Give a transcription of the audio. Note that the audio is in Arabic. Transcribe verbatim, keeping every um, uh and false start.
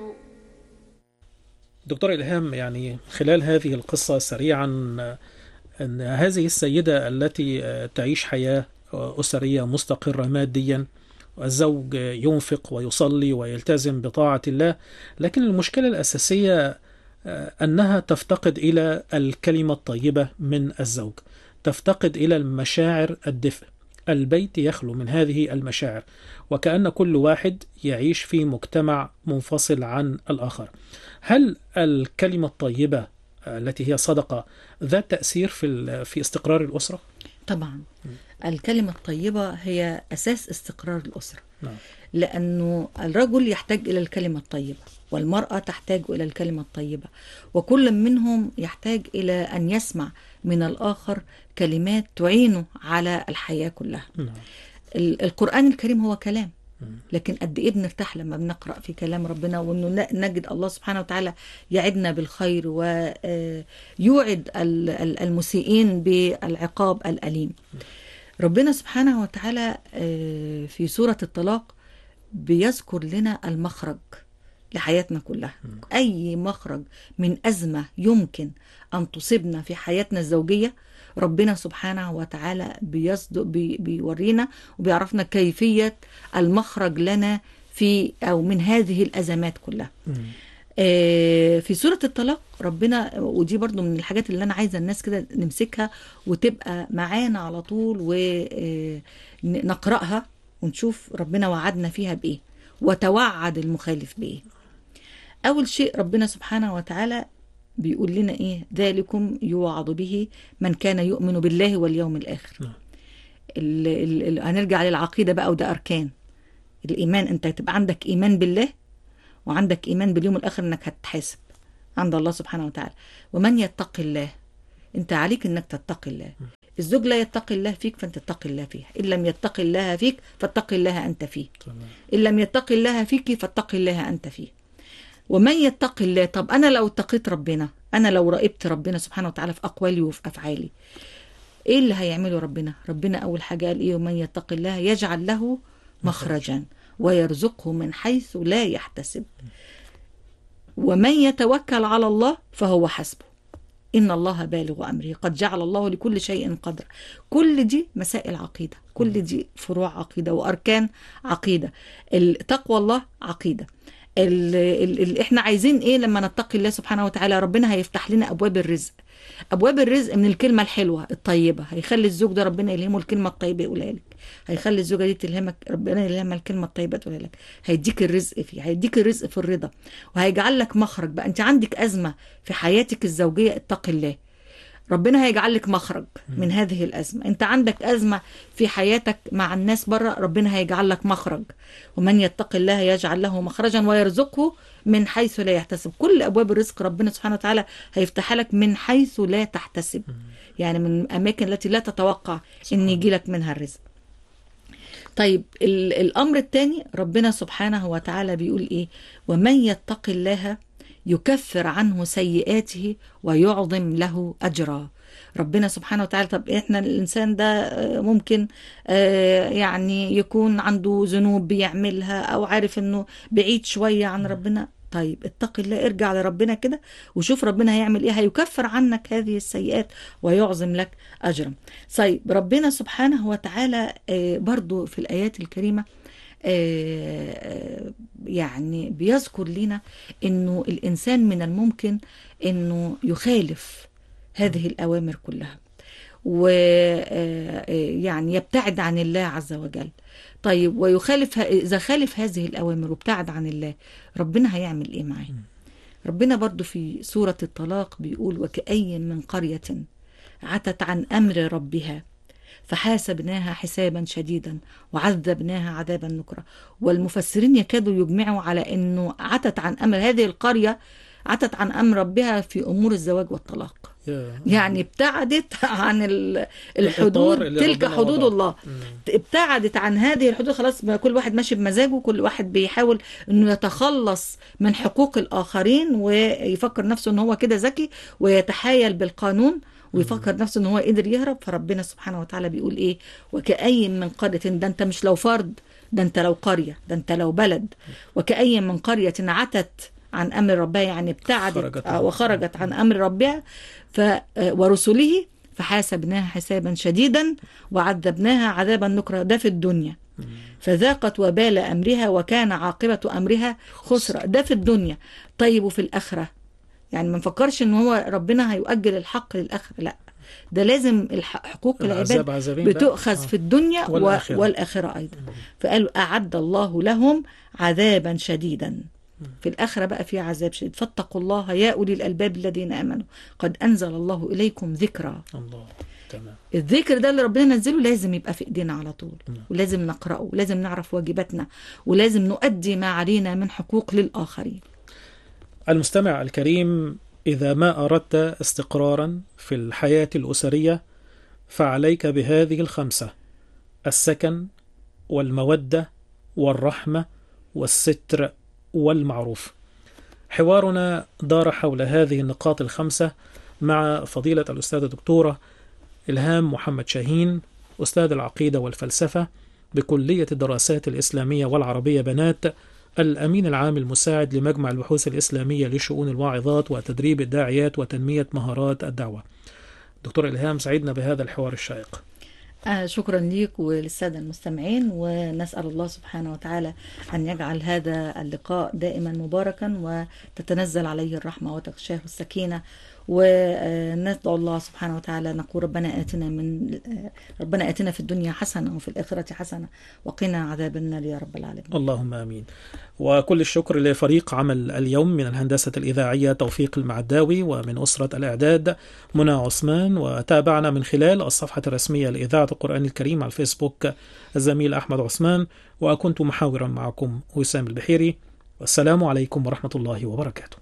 دكتور إلهام، يعني خلال هذه القصة سريعا، أن هذه السيدة التي تعيش حياة أسرية مستقرة ماديا، والزوج ينفق ويصلي ويلتزم بطاعة الله، لكن المشكلة الأساسية أنها تفتقد إلى الكلمة الطيبة من الزوج، تفتقد إلى المشاعر الدفء. البيت يخلو من هذه المشاعر، وكأن كل واحد يعيش في مجتمع منفصل عن الآخر. هل الكلمة الطيبة التي هي صدقة ذات تأثير في في استقرار الأسرة؟ طبعا الكلمة الطيبة هي أساس استقرار الأسرة. نعم. لأنه الرجل يحتاج إلى الكلمة الطيبة، والمرأة تحتاج إلى الكلمة الطيبة، وكل منهم يحتاج إلى أن يسمع من الآخر كلمات تعينه على الحياة كلها. نعم. القرآن الكريم هو كلام، لكن قد إيه بنرتاح لما بنقرأ في كلام ربنا، وأنه نجد الله سبحانه وتعالى يعدنا بالخير ويوعد المسيئين بالعقاب الأليم. ربنا سبحانه وتعالى في سورة الطلاق بيذكر لنا المخرج لحياتنا كلها. أي مخرج من أزمة يمكن أن تصيبنا في حياتنا الزوجية، ربنا سبحانه وتعالى بيصدق بي بيورينا وبيعرفنا كيفية المخرج لنا في أو من هذه الأزمات كلها. آه في سورة الطلاق ربنا، ودي برضو من الحاجات اللي أنا عايزة الناس كده نمسكها وتبقى معانا على طول ونقرأها ونشوف ربنا وعدنا فيها بإيه وتوعد المخالف بإيه. أول شيء ربنا سبحانه وتعالى بيقول لنا إيه؟ ذلكم يوعظ به من كان يؤمن بالله واليوم الآخر. ال ال ال هنرجع للعقيدة بقى، وده أركان الإيمان. أنت تبقى عندك إيمان بالله وعندك إيمان باليوم الآخر، أنك هتتحاسب عند الله سبحانه وتعالى. ومن يتقي الله، أنت عليك أنك تتقي الله. الزوج لا يتقي الله فيك فأنت تتقي الله فيه. إن لم يتقي الله فيك فاتقي الله أنت فيه. إن لم يتقي الله فيك فاتقي الله أنت فيه. ومن يتقي الله، طب أنا لو اتقيت ربنا، أنا لو راقبت ربنا سبحانه وتعالى في أقوالي وفي أفعالي، إيه اللي هيعمله ربنا؟ ربنا أول حاجة قال إيه؟ ومن يتقي الله يجعل له مخرجا ويرزقه من حيث لا يحتسب، ومن يتوكل على الله فهو حسبه، إن الله بالغ أمره قد جعل الله لكل شيء قدر. كل دي مسائل عقيدة، كل دي فروع عقيدة وأركان عقيدة. التقوى الله عقيدة. ال ال ال احنا عايزين ايه لما نتقي الله سبحانه وتعالى؟ ربنا هيفتح لنا ابواب الرزق. ابواب الرزق من الكلمه الحلوه الطيبه، هيخلي الزوج ده ربنا يلهمه الكلمه الطيبه يقولها لك، هيخلي الزوجه دي تلهمك ربنا يلهمها الكلمه الطيبه تقولها لك، هيديك الرزق فيه، هيديك الرزق في الرضا، وهيجعل لك مخرج. بقى انت عندك ازمه في حياتك الزوجيه، اتقي الله، ربنا هيجعل لك مخرج من هذه الأزمة. انت عندك أزمة في حياتك مع الناس بره، ربنا هيجعل لك مخرج. ومن يتق الله يجعل له مخرجا ويرزقه من حيث لا يحتسب. كل أبواب الرزق ربنا سبحانه وتعالى هيفتح لك من حيث لا تحتسب، يعني من الأماكن التي لا تتوقع ان يجي لك منها الرزق. طيب الأمر الثاني ربنا سبحانه وتعالى بيقول إيه؟ ومن يتق الله يكفر عنه سيئاته ويعظم له أجرا. ربنا سبحانه وتعالى، طب احنا الإنسان ده ممكن يعني يكون عنده ذنوب بيعملها أو عارف انه بعيد شوية عن ربنا، طيب اتق الله، ارجع لربنا كده وشوف ربنا هيعمل ايه، هيكفر عنك هذه السيئات ويعظم لك أجرا. طيب ربنا سبحانه وتعالى برضو في الآيات الكريمة يعني بيذكر لنا انه الانسان من الممكن انه يخالف هذه الاوامر كلها ويعني يبتعد عن الله عز وجل. طيب ويخالف، اذا خالف هذه الاوامر وابتعد عن الله، ربنا هيعمل ايه معاه؟ ربنا برضو في سورة الطلاق بيقول وكأي من قرية عتت عن امر ربها فحاسبناها حسابا شديدا وعذبناها عذابا نكرا. والمفسرين يكادوا يجمعوا على انه عتت عن امر هذه القرية، عتت عن امر ربها في امور الزواج والطلاق، يعني ابتعدت عن الحدود، تلك حدود الله، ابتعدت عن هذه الحدود. خلاص كل واحد ماشي بمزاجه، كل واحد بيحاول انه يتخلص من حقوق الاخرين ويفكر نفسه ان هو كده ذكي ويتحايل بالقانون ويفكر نفسه ان هو قدر يهرب. فربنا سبحانه وتعالى بيقول ايه؟ وكأي من قرية، ده انت مش لو فرد، ده انت لو قرية، ده انت لو بلد، وكأي من قرية عتت عن أمر ربها، يعني ابتعدت وخرجت عن أمر ربها ف ورسله فحاسبناها حسابا شديدا وعذبناها عذابا نكرا، ده في الدنيا. فذاقت وبال أمرها وكان عاقبة أمرها خسرا، ده في الدنيا. طيب وفي الآخرة؟ يعني ما نفكرش ان هو ربنا هيؤجل الحق للآخرة، لا، ده لازم حقوق العباد بتؤخذ في الدنيا والآخرة, والآخرة أيضا. فقالوا أعد الله لهم عذابا شديدا، في الآخرة بقى في عذاب شديد. فاتقوا الله يا أولي الألباب الذين آمنوا قد أنزل الله إليكم ذكرا. الله. تمام. الذكر ده اللي ربنا نزله لازم يبقى في إيدينا على طول، ولازم نقرأه، ولازم نعرف واجباتنا، ولازم نؤدي ما علينا من حقوق للآخرين. المستمع الكريم، إذا ما أردت استقرارا في الحياة الأسرية فعليك بهذه الخمسة: السكن والمودة والرحمة والستر والمعروف. حوارنا دار حول هذه النقاط الخمسة مع فضيلة الأستاذة الدكتورة إلهام محمد شاهين، أستاذ العقيدة والفلسفة بكلية الدراسات الإسلامية والعربية بنات، الأمين العام المساعد لمجمع البحوث الإسلامية لشؤون الواعظات وتدريب الداعيات وتنمية مهارات الدعوة. دكتور إلهام، سعيدنا بهذا الحوار الشائق. آه شكرا ليك وللسادة المستمعين، ونسأل الله سبحانه وتعالى أن يجعل هذا اللقاء دائما مباركا وتتنزل عليه الرحمة وتغشاه السكينة، وندعو الله سبحانه وتعالى نقول ربنا آتنا من ربنا آتنا في الدنيا حسنة وفي الآخرة حسنة وقنا عذاب النار يا رب العالمين. اللهم آمين. وكل الشكر لفريق عمل اليوم من الهندسة الإذاعية توفيق المعداوي، ومن أسرة الإعداد منى عثمان، وتابعنا من خلال الصفحة الرسمية لإذاعة القرآن الكريم على الفيسبوك الزميل أحمد عثمان، وكنت محاورا معكم وسام البحيري، والسلام عليكم ورحمة الله وبركاته.